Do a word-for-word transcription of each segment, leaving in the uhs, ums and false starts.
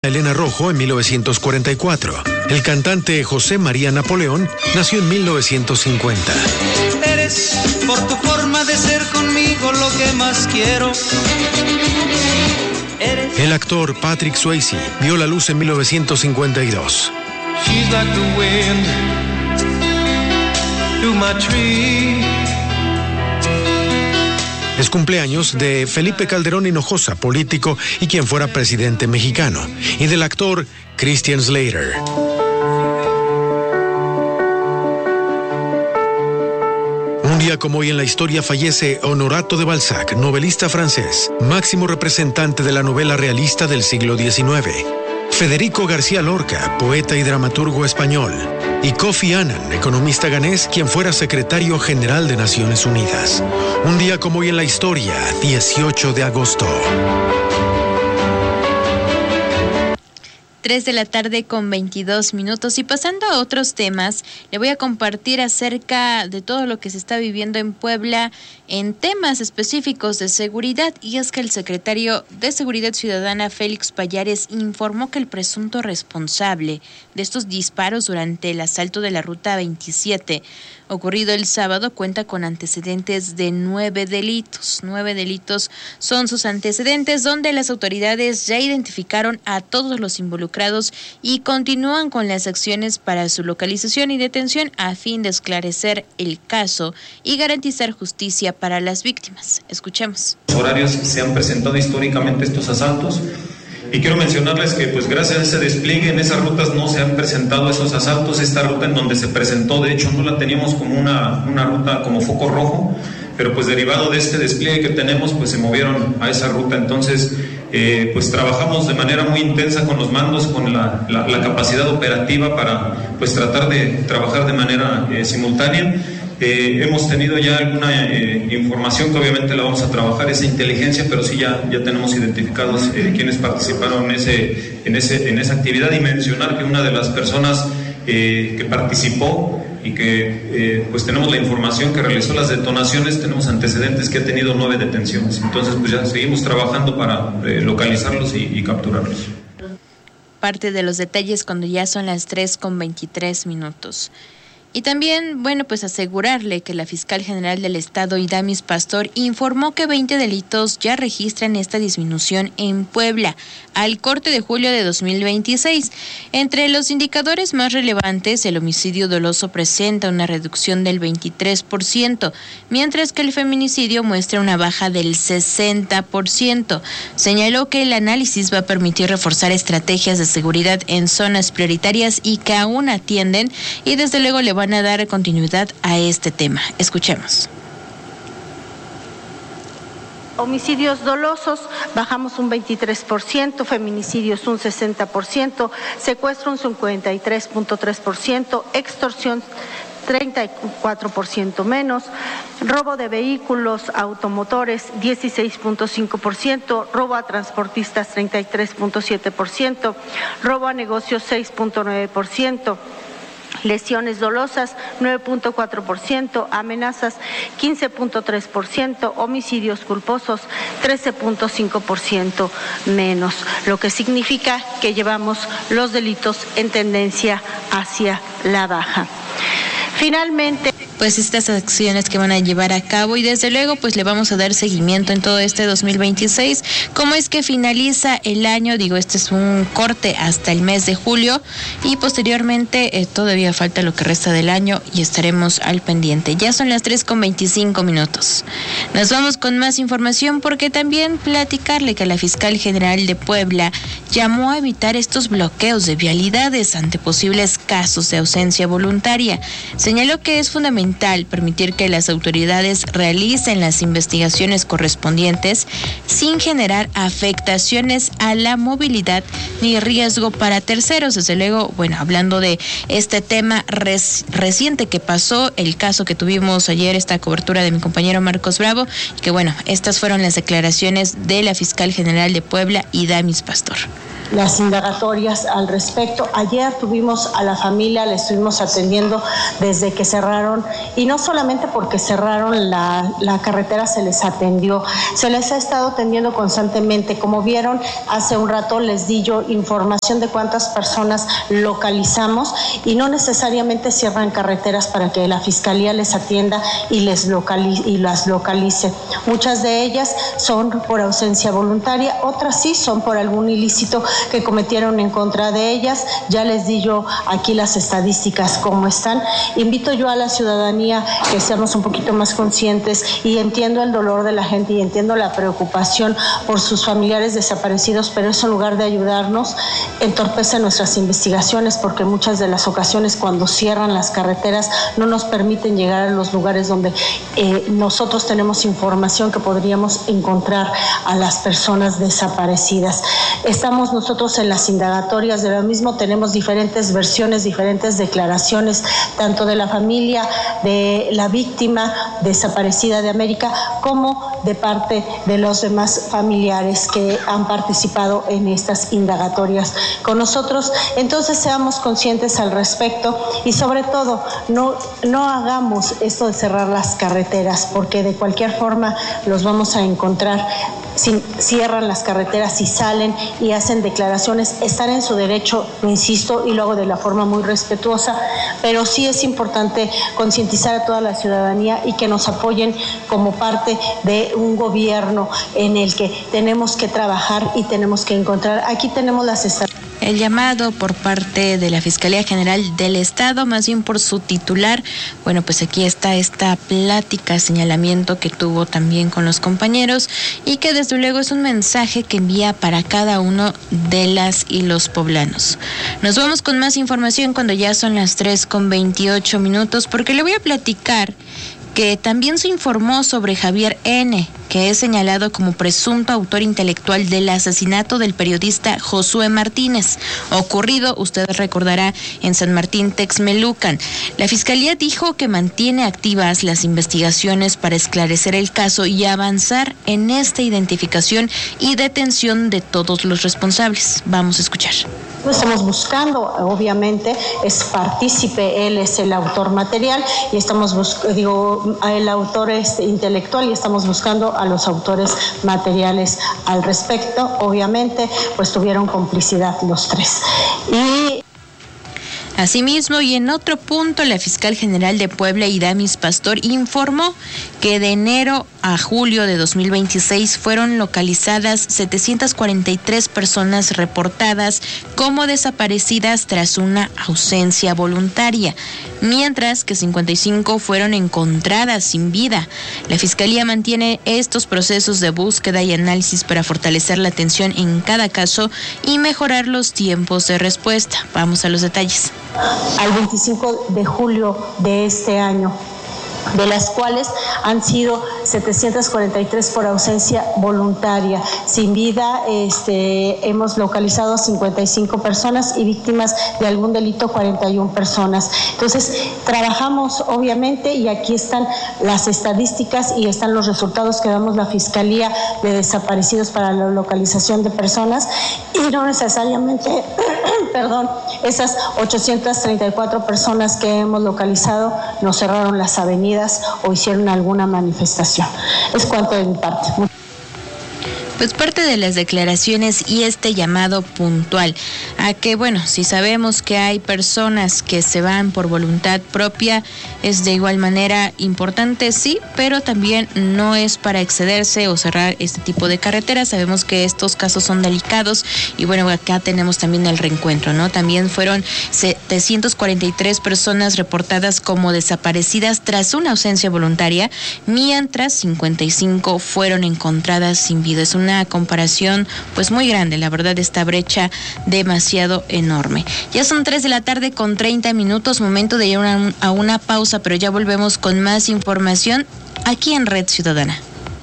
Elena Rojo en mil novecientos cuarenta y cuatro. El cantante José María Napoleón nació en mil novecientos cincuenta. Eres por tu forma de ser conmigo lo que más quiero. Eres... El actor Patrick Swayze vio la luz en mil novecientos cincuenta y dos. She's like the wind through my tree. Es cumpleaños de Felipe Calderón Hinojosa, político y quien fuera presidente mexicano, y del actor Christian Slater. Un día como hoy en la historia fallece Honorato de Balzac, novelista francés, máximo representante de la novela realista del siglo diecinueve. Federico García Lorca, poeta y dramaturgo español. Y Kofi Annan, economista ganés, quien fuera secretario general de Naciones Unidas. Un día como hoy en la historia, dieciocho de agosto. tres de la tarde con veintidós minutos. Y pasando a otros temas, le voy a compartir acerca de todo lo que se está viviendo en Puebla en temas específicos de seguridad. Y es que el secretario de Seguridad Ciudadana, Félix Pallares, informó que el presunto responsable de estos disparos durante el asalto de la Ruta veintisiete, ocurrido el sábado, cuenta con antecedentes de nueve delitos. Nueve delitos son sus antecedentes, donde las autoridades ya identificaron a todos los involucrados y continúan con las acciones para su localización y detención a fin de esclarecer el caso y garantizar justicia para las víctimas. Escuchemos. Los horarios se han presentado históricamente estos asaltos. Y quiero mencionarles que pues gracias a ese despliegue en esas rutas no se han presentado esos asaltos. Esta ruta en donde se presentó, de hecho no la teníamos como una, una ruta como foco rojo, pero pues derivado de este despliegue que tenemos pues se movieron a esa ruta. Entonces eh, pues trabajamos de manera muy intensa con los mandos, con la, la, la capacidad operativa para pues tratar de trabajar de manera eh, simultánea. Eh, hemos tenido ya alguna eh, información que obviamente la vamos a trabajar, esa inteligencia, pero sí ya, ya tenemos identificados eh, quienes participaron en, ese, en, ese, en esa actividad, y mencionar que una de las personas eh, que participó y que eh, pues tenemos la información que realizó las detonaciones, tenemos antecedentes que ha tenido nueve detenciones. Entonces pues ya seguimos trabajando para eh, localizarlos y, y capturarlos. Parte de los detalles cuando ya son las tres con veintitrés minutos. Y también, bueno, pues asegurarle que la fiscal general del estado, Idamis Pastor, informó que veinte delitos ya registran esta disminución en Puebla al corte de julio de dos mil veintiséis. Entre los indicadores más relevantes, el homicidio doloso presenta una reducción del veintitrés por ciento, mientras que el feminicidio muestra una baja del sesenta por ciento. Señaló que el análisis va a permitir reforzar estrategias de seguridad en zonas prioritarias y que aún atienden, y desde luego le van a dar continuidad a este tema. Escuchemos. Homicidios dolosos bajamos un veintitrés por ciento, feminicidios un sesenta por ciento, secuestro un cincuenta y tres punto tres por ciento, extorsión treinta y cuatro por ciento menos, robo de vehículos automotores dieciséis punto cinco por ciento, robo a transportistas treinta y tres punto siete por ciento, robo a negocios seis punto nueve por ciento, lesiones dolosas nueve punto cuatro por ciento, amenazas quince punto tres por ciento, homicidios culposos trece punto cinco por ciento menos, lo que significa que llevamos los delitos en tendencia hacia la baja. Finalmente, pues estas acciones que van a llevar a cabo, y desde luego pues le vamos a dar seguimiento en todo este dos mil veintiséis. ¿Cómo es que finaliza el año? Digo, este es un corte hasta el mes de julio y posteriormente eh, todavía falta lo que resta del año y estaremos al pendiente. Ya son las tres con veinticinco minutos. Nos vamos con más información porque también platicarle que la fiscal general de Puebla llamó a evitar estos bloqueos de vialidades ante posibles casos de ausencia voluntaria. Señaló que es fundamental permitir que las autoridades realicen las investigaciones correspondientes sin generar afectaciones a la movilidad ni riesgo para terceros. Desde luego, bueno, hablando de este tema res, reciente que pasó, el caso que tuvimos ayer, esta cobertura de mi compañero Marcos Bravo, que bueno, estas fueron las declaraciones de la fiscal general de Puebla, Idamis Pastor. las indagatorias al respecto. Ayer tuvimos a la familia, la estuvimos atendiendo desde que cerraron, y no solamente porque cerraron la, la carretera se les atendió, se les ha estado atendiendo constantemente. Como vieron, hace un rato les di yo información de cuántas personas localizamos, y no necesariamente cierran carreteras para que la Fiscalía les atienda y, les localice, y las localice. Muchas de ellas son por ausencia voluntaria, otras sí son por algún ilícito que cometieron en contra de ellas. Ya les di yo aquí las estadísticas cómo están. Invito yo a la ciudadanía que seamos un poquito más conscientes, y entiendo el dolor de la gente y entiendo la preocupación por sus familiares desaparecidos, pero eso en lugar de ayudarnos entorpece nuestras investigaciones, porque muchas de las ocasiones cuando cierran las carreteras no nos permiten llegar a los lugares donde eh, nosotros tenemos información que podríamos encontrar a las personas desaparecidas. Estamos nosotros en las indagatorias de lo mismo, tenemos diferentes versiones, diferentes declaraciones, tanto de la familia de la víctima desaparecida de América como de parte de los demás familiares que han participado en estas indagatorias con nosotros. Entonces seamos conscientes al respecto, y sobre todo no, no hagamos esto de cerrar las carreteras, porque de cualquier forma los vamos a encontrar. Si cierran las carreteras y salen y hacen declaraciones, están en su derecho, insisto, y lo hago de la forma muy respetuosa, pero sí es importante concientizar a toda la ciudadanía y que nos apoyen como parte de un gobierno en el que tenemos que trabajar y tenemos que encontrar. Aquí tenemos las estadísticas. El llamado por parte de la Fiscalía General del Estado, más bien por su titular. Bueno, pues aquí está esta plática, señalamiento que tuvo también con los compañeros, y que desde luego es un mensaje que envía para cada uno de las y los poblanos. Nos vamos con más información cuando ya son las tres con veintiocho minutos, porque le voy a platicar que también se informó sobre Javier N., que es señalado como presunto autor intelectual del asesinato del periodista Josué Martínez, ocurrido, usted recordará, en San Martín Texmelucan. La Fiscalía dijo que mantiene activas las investigaciones para esclarecer el caso y avanzar en esta identificación y detención de todos los responsables. Vamos a escuchar. Estamos buscando, obviamente, es partícipe, él es el autor material, y estamos buscando, digo, el autor es intelectual, y estamos buscando a los autores materiales al respecto. Obviamente, pues tuvieron complicidad los tres. Y asimismo, y en otro punto, la fiscal general de Puebla, Idamis Pastor, informó que de enero a julio de dos mil veintiséis fueron localizadas setecientas cuarenta y tres personas reportadas como desaparecidas tras una ausencia voluntaria, mientras que cincuenta y cinco fueron encontradas sin vida. La Fiscalía mantiene estos procesos de búsqueda y análisis para fortalecer la atención en cada caso y mejorar los tiempos de respuesta. Vamos a los detalles. Al veinticinco de julio de este año, de las cuales han sido setecientas cuarenta y tres por ausencia voluntaria. Sin vida, este, hemos localizado cincuenta y cinco personas, y víctimas de algún delito cuarenta y una personas. Entonces, trabajamos obviamente, y aquí están las estadísticas y están los resultados que damos la Fiscalía de Desaparecidos para la localización de personas, y no necesariamente, perdón, esas ochocientas treinta y cuatro personas que hemos localizado nos cerraron las avenidas o hicieron alguna manifestación. Es cuanto de mi parte. Pues parte de las declaraciones y este llamado puntual a que, bueno, si sabemos que hay personas que se van por voluntad propia, es de igual manera importante, sí, pero también no es para excederse o cerrar este tipo de carreteras. Sabemos que estos casos son delicados, y bueno, acá tenemos también el reencuentro, ¿no? También fueron setecientas cuarenta y tres personas reportadas como desaparecidas tras una ausencia voluntaria, mientras cincuenta y cinco fueron encontradas sin vida. Es una comparación pues muy grande, la verdad, esta brecha demasiado enorme. Ya son tres de la tarde con treinta minutos, momento de ir una, a una pausa, pero ya volvemos con más información aquí en Red Ciudadana.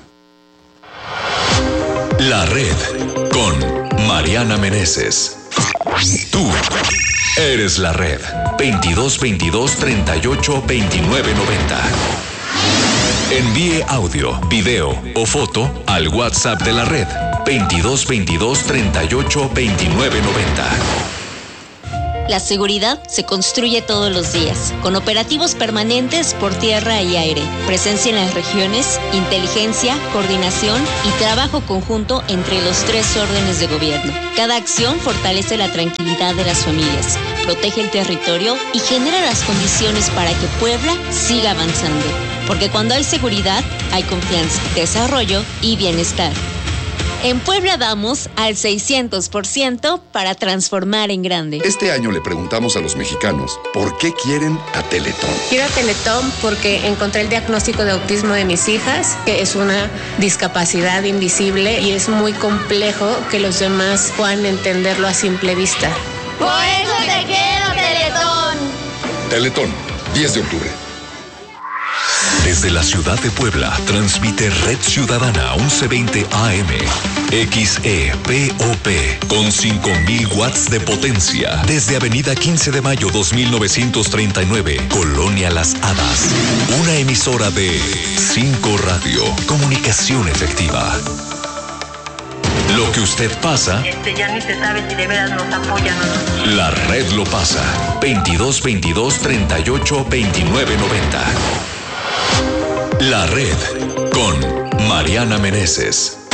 La Red con Mariana Meneses. Tú eres la Red. veintidós veintidós treinta y ocho veintinueve noventa. Envíe audio, video o foto al WhatsApp de la Red veintidós veintidós treinta y ocho veintinueve noventa. La seguridad se construye todos los días, con operativos permanentes por tierra y aire, presencia en las regiones, inteligencia, coordinación y trabajo conjunto entre los tres órdenes de gobierno. Cada acción fortalece la tranquilidad de las familias, protege el territorio y genera las condiciones para que Puebla siga avanzando. Porque cuando hay seguridad, hay confianza, desarrollo y bienestar. En Puebla damos al seiscientos por ciento para transformar en grande. Este año le preguntamos a los mexicanos por qué quieren a Teletón. Quiero a Teletón porque encontré el diagnóstico de autismo de mis hijas, que es una discapacidad invisible y es muy complejo que los demás puedan entenderlo a simple vista. Por eso te quiero, Teletón. Teletón, diez de octubre. Desde la ciudad de Puebla, transmite Red Ciudadana once veinte A M, X E P O P, con cinco mil watts de potencia. Desde Avenida quince de mayo dos mil novecientos treinta y nueve, Colonia Las Hadas. Una emisora de cinco Radio, comunicación efectiva. Lo que usted pasa, este ya ni se sabe si de veras nos apoyan o no. La red lo pasa. veintidós veintidós treinta y ocho veintinueve noventa. La red con Mariana Meneses.